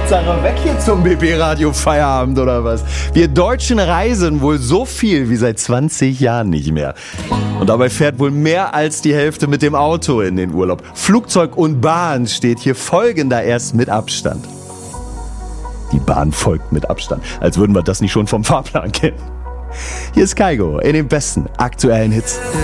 Hauptsache weg hier zum BB-Radio Feierabend oder was? Wir Deutschen reisen wohl so viel wie seit 20 Jahren nicht mehr. Und dabei fährt wohl mehr als die Hälfte mit dem Auto in den Urlaub. Flugzeug und Bahn steht hier folgender erst mit Abstand. Die Bahn folgt mit Abstand, als würden wir das nicht schon vom Fahrplan kennen. Hier ist Kygo in den besten aktuellen Hits.